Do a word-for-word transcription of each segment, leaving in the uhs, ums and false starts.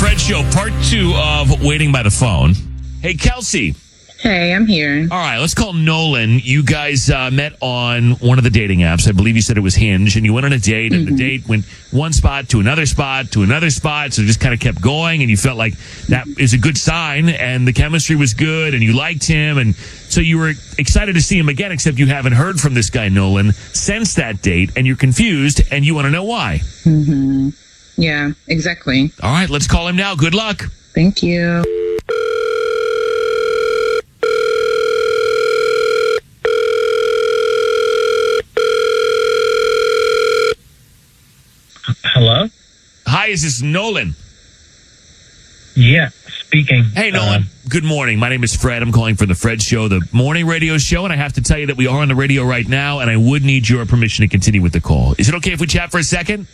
Fred Show, part two of Waiting by the Phone. Hey, Kelsey. Hey, I'm here. All right, let's call Nolan. You guys uh, met on one of the dating apps. I believe you said it was Hinge, and you went on a date, and mm-hmm. the date went one spot to another spot to another spot, so it just kind of kept going, and you felt like that is a good sign, and the chemistry was good, and you liked him, and so you were excited to see him again, except you haven't heard from this guy, Nolan, since that date, and you're confused, and you want to know why. Mm-hmm. Yeah, exactly. All right, let's call him now. Good luck. Thank you. Hello? Hi, is this Nolan? Yeah, speaking. Hey, Nolan. Uh, Good morning. My name is Fred. I'm calling from the Fred Show, the morning radio show, and I have to tell you that we are on the radio right now, and I would need your permission to continue with the call. Is it okay if we chat for a second?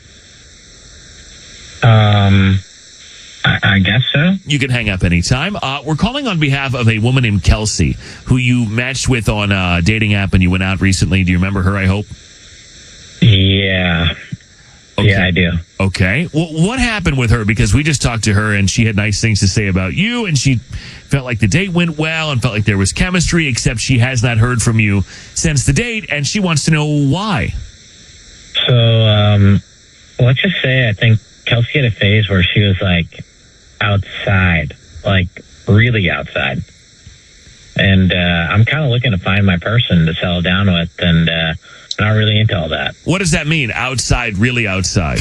Um, I, I guess so. You can hang up anytime. Uh, we're calling on behalf of a woman named Kelsey, who you matched with on a dating app, and you went out recently. Do you remember her, I hope? Yeah. Okay. Yeah, I do. Okay. Well, what happened with her? Because we just talked to her and she had nice things to say about you, and she felt like the date went well and felt like there was chemistry, except she has not heard from you since the date, and she wants to know why. So, um, let's just say I think Kelsey had a phase where she was like outside, like really outside. And uh, I'm kind of looking to find my person to settle down with, and uh, not really into all that. What does that mean? Outside, really outside?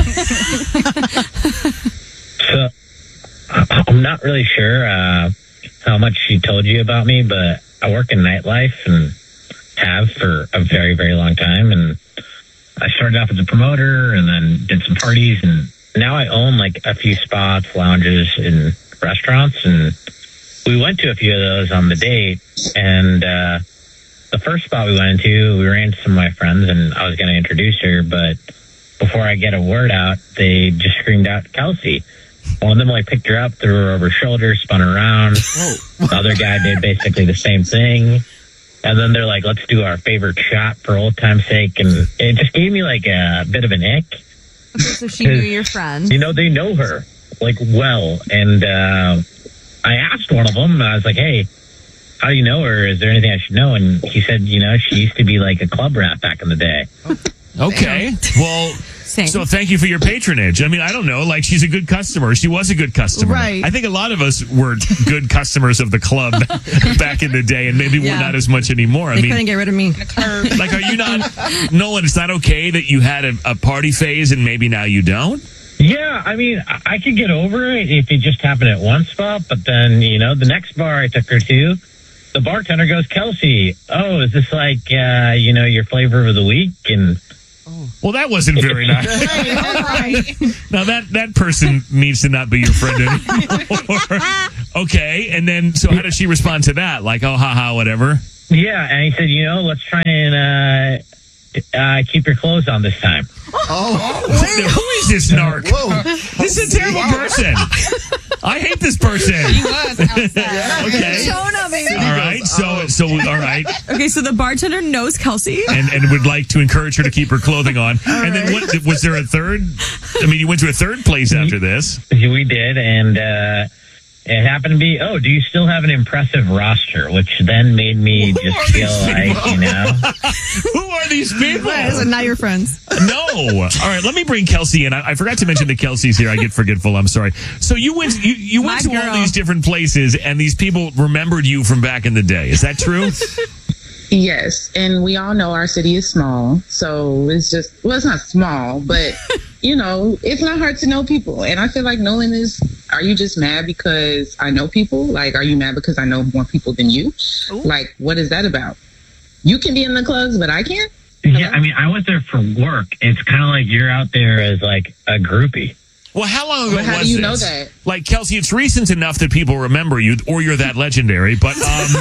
So, I'm not really sure uh, how much she told you about me, but I work in nightlife and have for a very, very long time. And I started off as a promoter and then did some parties. And now I own like a few spots, lounges, and restaurants. And we went to a few of those on the date. And, uh, the first spot we went into, we ran into some of my friends, and I was going to introduce her, but before I get a word out, they just screamed out, Kelsey. One of them, like, picked her up, threw her over her shoulder, spun her around. The other guy did basically the same thing. And then they're like, let's do our favorite shot for old time's sake. And it just gave me, like, a bit of an ick. So she knew your friend. You know, they know her, like, well. And uh, I asked one of them, and I was like, hey, how do you know her? Is there anything I should know? And he said, you know, she used to be like a club rat back in the day. Okay. Well, Same. So thank you for your patronage. I mean, I don't know. Like, she's a good customer. She was a good customer. Right. I think a lot of us were good customers of the club back in the day, and maybe yeah. we're not as much anymore. I they mean, couldn't get rid of me. Like, are you not, Nolan, it's not okay that you had a, a party phase and maybe now you don't? Yeah, I mean, I could get over it if it just happened at one spot, but then, you know, the next bar I took her to, the bartender goes, Kelsey, oh, is this like, uh, you know, your flavor of the week? And oh. Well, that wasn't very nice. Now, that, that person needs to not be your friend anymore. Okay, and then, so how does she respond to that? Like, oh, haha, whatever? Yeah, and he said, you know, let's try and uh, uh, keep your clothes on this time. Oh, wait, who is this narc? Whoa. This is a terrible person. I hate this person. He was outside. Okay. Jonah, baby. All right. So, so, all right. Okay, so the bartender knows Kelsey. And, and would like to encourage her to keep her clothing on. All and right. then what, was there a third? I mean, you went to a third place after this. We did, and uh, it happened to be, oh, do you still have an impressive roster? Which then made me Who just feel like, you know. Who are these people? So not your friends. No. All right, let me bring Kelsey in. I, I forgot to mention that Kelsey's here. I get forgetful. I'm sorry. So you went you, you went to girl. all these different places, and these people remembered you from back in the day. Is that true? Yes, and we all know our city is small, so it's just, well, it's not small, but, you know, it's not hard to know people. And I feel like Nolan is, are you just mad because I know people? Like, are you mad because I know more people than you? Ooh. Like, what is that about? You can be in the clubs, but I can't? Hello? Yeah, I mean, I went there for work. It's kind of like you're out there as, like, a groupie. Well, how long ago but how was do you this? know that? Like, Kelsey, it's recent enough that people remember you, or you're that legendary, but,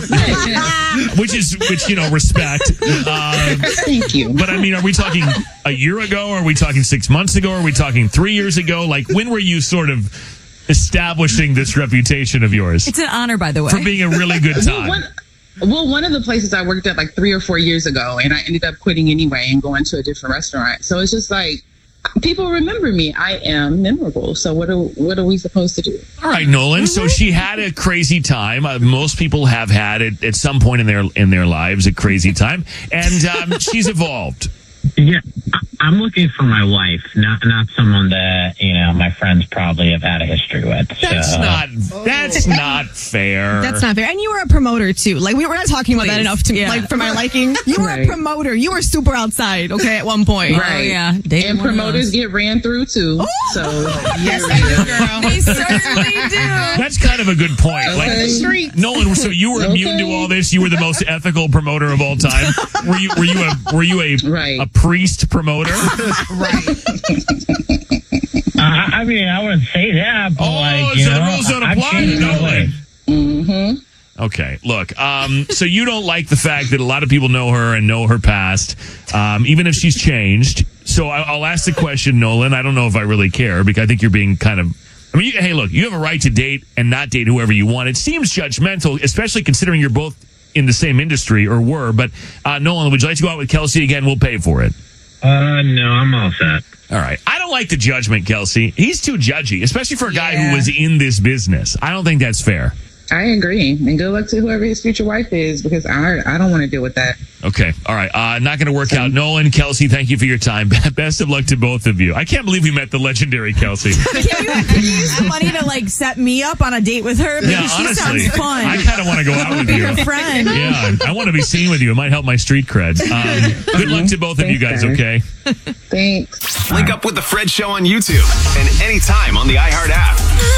um, which is, which, you know, respect. Um, Thank you. But, I mean, are we talking a year ago? Are we talking six months ago? Are we talking three years ago? Like, when were you sort of establishing this reputation of yours? It's an honor, by the way. For being a really good time. Well, one, well, one of the places I worked at like three or four years ago, and I ended up quitting anyway and going to a different restaurant. So it's just like, people remember me. I am memorable. So what are what are we supposed to do? All right, Nolan. So she had a crazy time. Uh, most people have had it at some point in their in their lives, a crazy time, and um, she's evolved. Yeah, I- I'm looking for my wife, not not someone that you know my friends probably have had a history with. That's so. not. That's not fair. That's not fair. And you were a promoter too. Like we, we're not talking about that Please. enough to Yeah. like for my liking. You were a Right. promoter. You were super outside. Okay, at one point. Right. Oh, yeah. Dating And one of promoters those. get ran through too. So Yes, here they we do, go. girl. They certainly do. That's kind of a good point. Okay. Like, Nolan, so you were immune to Okay. all this. You were the most ethical promoter of all time. Were you? Were you a? Were you a? Right. A priest promoter? Uh, I mean, I wouldn't say that, but Oh, like you so the know, rules don't I've apply to changed my Nolan. ways. Mm-hmm. Okay, look. Um, so you don't like the fact that a lot of people know her and know her past, um, even if she's changed. So I, I'll ask the question, Nolan. I don't know if I really care because I think you're being kind of. I mean, you, hey, look, you have a right to date and not date whoever you want. It seems judgmental, especially considering you're both in the same industry or were. But uh, Nolan, would you like to go out with Kelsey again? We'll pay for it. Uh, no, I'm all set. All right. I don't like the judgment, Kelsey. He's too judgy, especially for a guy Yeah. who was in this business. I don't think that's fair. I agree. And good luck to whoever his future wife is because I I don't want to deal with that. Okay. All right. Uh, not going to work out. Nolan, Kelsey, thank you for your time. Best of luck to both of you. I can't believe we met the legendary Kelsey. Can you, can you use the money to like set me up on a date with her? Because Yeah, she honestly, sounds fun. I kind of want to go out with you. Your friend. Yeah, I want to be seen with you. It might help my street cred. Um, good luck to both of you guys, Thanks, okay? Thanks. Link up with The Fred Show on YouTube and anytime on the iHeart app.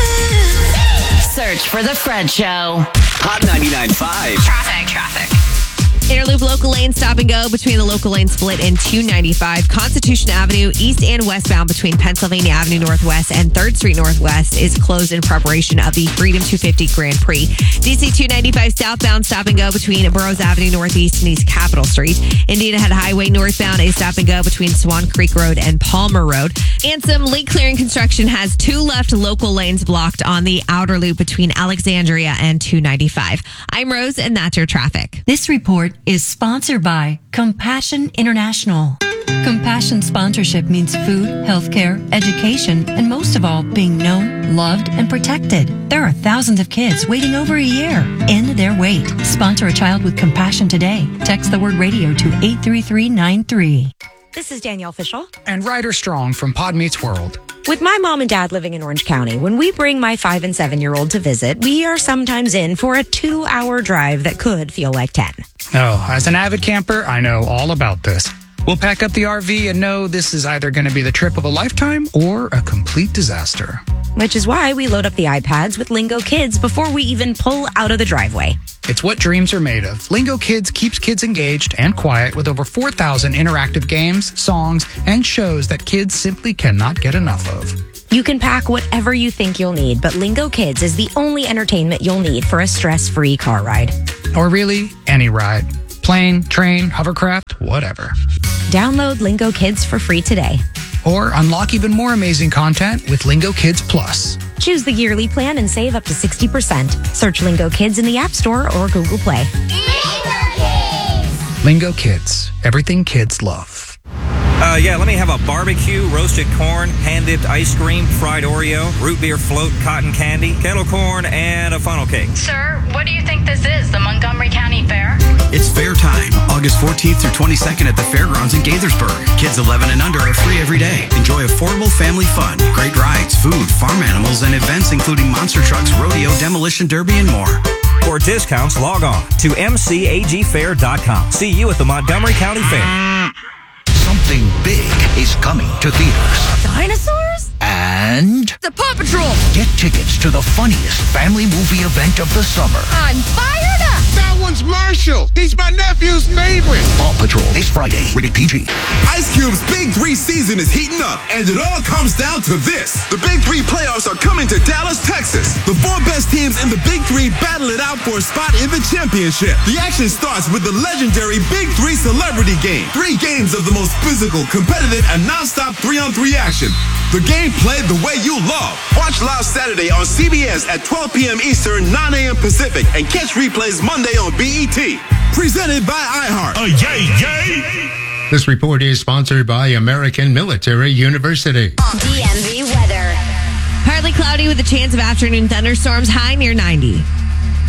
Search for The Fred Show. Hot ninety-nine point five. Traffic. Traffic. Interloop local lane stop and go between the local lane split and two ninety-five. Constitution Avenue east and westbound between Pennsylvania Avenue Northwest and third Street Northwest is closed in preparation of the Freedom two fifty Grand Prix. D C two ninety-five southbound stop and go between Burroughs Avenue Northeast and East Capitol Street. Indiana Head Highway northbound is stop and go between Swan Creek Road and Palmer Road. And some lake clearing construction has two left local lanes blocked on the outer loop between Alexandria and two ninety-five. I'm Rose, and that's your traffic. This report is sponsored by Compassion International. Compassion sponsorship means food, healthcare, education, and most of all, being known, loved, and protected. There are thousands of kids waiting over a year. End their wait. Sponsor a child with compassion today. Text the word radio to eight three three nine three. This is Danielle Fishel. And Ryder Strong from Pod Meets World. With my mom and dad living in Orange County, when we bring my five and seven year old to visit, we are sometimes in for a two hour drive that could feel like ten. Oh, as an avid camper, I know all about this. We'll pack up the R V and know this is either going to be the trip of a lifetime or a complete disaster. Which is why we load up the iPads with Lingo Kids before we even pull out of the driveway. It's what dreams are made of. Lingo Kids keeps kids engaged and quiet with over four thousand interactive games, songs, and shows that kids simply cannot get enough of. You can pack whatever you think you'll need, but Lingo Kids is the only entertainment you'll need for a stress-free car ride. Or really, any ride. Plane, train, hovercraft, whatever. Download Lingo Kids for free today. Or unlock even more amazing content with Lingo Kids Plus. Choose the yearly plan and save up to sixty percent. Search Lingo Kids in the App Store or Google Play. Lingo Kids, everything kids love. Uh, yeah, let me have a barbecue, roasted corn, hand-dipped ice cream, fried Oreo, root beer float, cotton candy, kettle corn, and a funnel cake. Sir, what do you think this is, the Montgomery County Fair? It's fair time, August fourteenth through twenty-second at the Fairgrounds in Gaithersburg. Kids eleven and under are free every day. Enjoy affordable family fun, great rides, food, farm animals, and events including monster trucks, rodeo, demolition derby, and more. For discounts, log on to m c a g fair dot com. See you at the Montgomery County Fair. Something big is coming to theaters. Dinosaurs? And The Paw Patrol! get tickets to the funniest family movie event of the summer. I'm fired up! That one's Marshall. He's my nephew's favorite. Paw Patrol this Friday, rated P G. Ice Cube's Big Three season is heating up, and it all comes down to this. The Big Three playoffs are coming to Dallas, Texas. The four best teams in the Big Three battle it out for a spot in the championship. The action starts with the legendary Big Three Celebrity Game. Three games of the most physical, competitive, and non-stop three-on-three action. The game played the way you love. Watch live Saturday on C B S at twelve p.m. Eastern, nine a.m. Pacific, and catch replays Monday on B E T. Presented by iHeart. Uh, yay, yay! This report is sponsored by American Military University. D M V weather. Partly cloudy with a chance of afternoon thunderstorms, high near ninety.